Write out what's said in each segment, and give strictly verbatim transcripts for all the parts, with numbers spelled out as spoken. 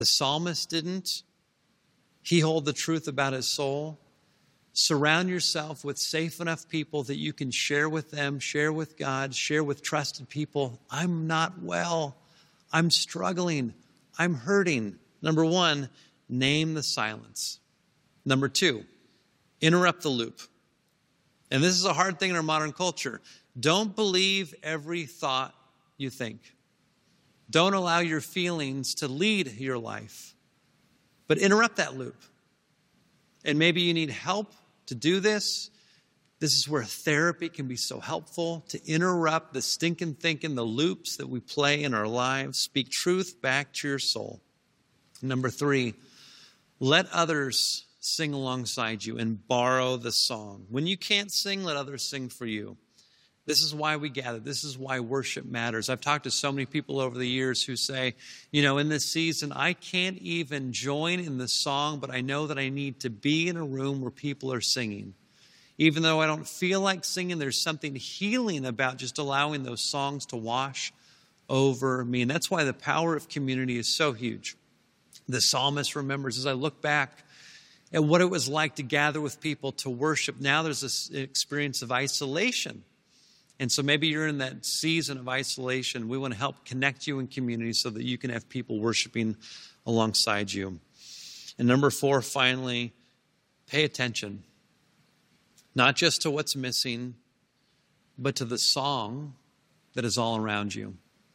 The psalmist didn't. He hold the truth about his soul. Surround yourself with safe enough people that you can share with them, share with God, share with trusted people. I'm not well. I'm struggling. I'm hurting. Number one, name the silence. Number two, interrupt the loop. And this is a hard thing in our modern culture. Don't believe every thought you think. Don't allow your feelings to lead your life. But interrupt that loop. And maybe you need help to do this. This is where therapy can be so helpful, to interrupt the stinking thinking, the loops that we play in our lives. Speak truth back to your soul. Number three, let others sing alongside you and borrow the song. When you can't sing, let others sing for you. This is why we gather. This is why worship matters. I've talked to so many people over the years who say, you know, in this season, I can't even join in the song, but I know that I need to be in a room where people are singing. Even though I don't feel like singing, there's something healing about just allowing those songs to wash over me. And that's why the power of community is so huge. The psalmist remembers, as I look back at what it was like to gather with people to worship, now there's this experience of isolation. And so maybe you're in that season of isolation. We want to help connect you in community so that you can have people worshiping alongside you. And number four, finally, pay attention. Not just to what's missing, but to the song that is all around you.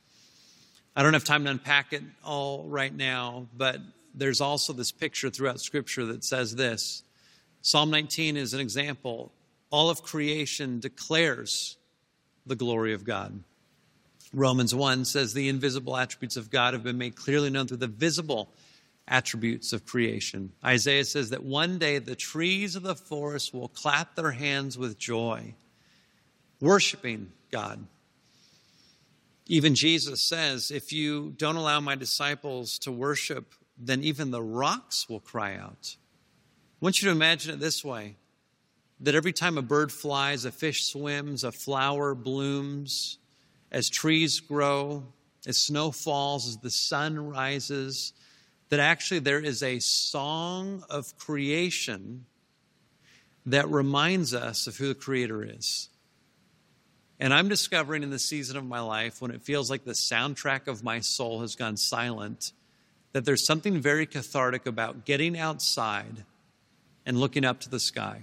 I don't have time to unpack it all right now, but there's also this picture throughout Scripture that says this. Psalm nineteen is an example. All of creation declares the glory of God. Romans one says the invisible attributes of God have been made clearly known through the visible attributes of creation. Isaiah says that one day the trees of the forest will clap their hands with joy, worshiping God. Even Jesus says, if you don't allow my disciples to worship, then even the rocks will cry out. I want you to imagine it this way, that every time a bird flies, a fish swims, a flower blooms, as trees grow, as snow falls, as the sun rises, that actually there is a song of creation that reminds us of who the Creator is. And I'm discovering in the season of my life, when it feels like the soundtrack of my soul has gone silent, that there's something very cathartic about getting outside and looking up to the sky.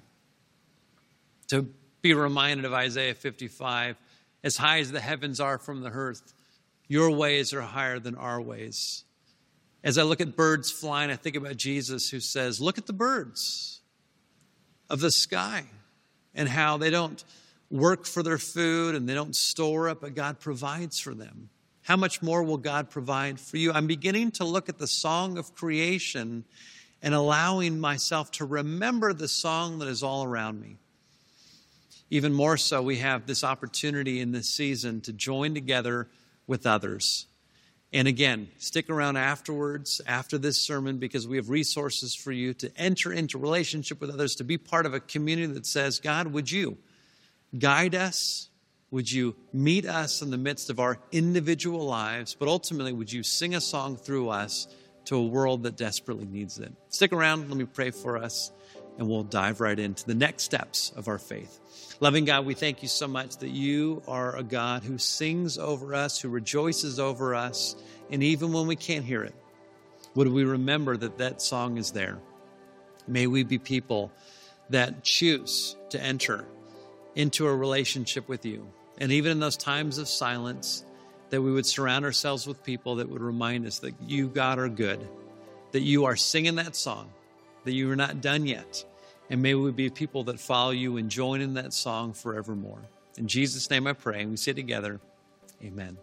To be reminded of Isaiah fifty-five, as high as the heavens are from the earth, your ways are higher than our ways. As I look at birds flying, I think about Jesus who says, look at the birds of the sky and how they don't work for their food and they don't store it, but God provides for them. How much more will God provide for you? I'm beginning to look at the song of creation and allowing myself to remember the song that is all around me. Even more so, we have this opportunity in this season to join together with others. And again, stick around afterwards, after this sermon, because we have resources for you to enter into relationship with others, to be part of a community that says, God, would you guide us? Would you meet us in the midst of our individual lives? But ultimately, would you sing a song through us to a world that desperately needs it? Stick around. Let me pray for us, and we'll dive right into the next steps of our faith. Loving God, we thank you so much that you are a God who sings over us, who rejoices over us, and even when we can't hear it, would we remember that that song is there? May we be people that choose to enter into a relationship with you. And even in those times of silence, that we would surround ourselves with people that would remind us that you, God, are good, that you are singing that song, that you are not done yet. And may we be people that follow you and join in that song forevermore. In Jesus' name I pray, and we say together, amen.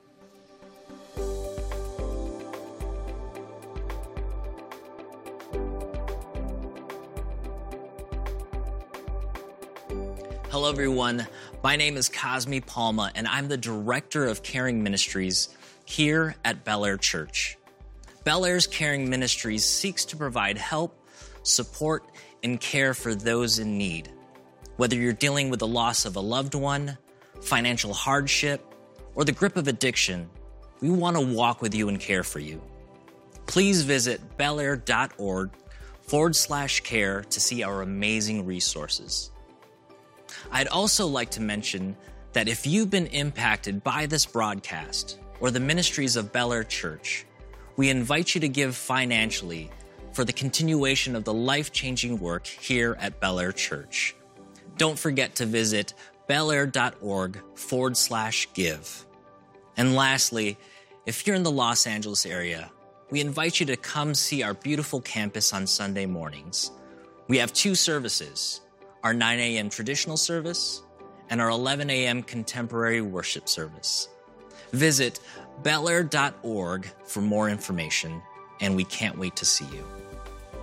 Hello, everyone. My name is Cosme Palma, and I'm the Director of Caring Ministries here at Bel Air Church. Bel Air's Caring Ministries seeks to provide help, support, and care for those in need. Whether you're dealing with the loss of a loved one, financial hardship, or the grip of addiction, we want to walk with you and care for you. please visit bellaire.org forward slash care to see our amazing resources. I'd also like to mention that if you've been impacted by this broadcast or the ministries of Bellaire Church, we invite you to give financially for the continuation of the life-changing work here at Bellaire Church. Don't forget to visit bellaire.org forward slash give. And lastly, if you're in the Los Angeles area, we invite you to come see our beautiful campus on Sunday mornings. We have two services, our nine a.m. traditional service and our eleven a.m. contemporary worship service. Visit bellaire dot org for more information, and we can't wait to see you.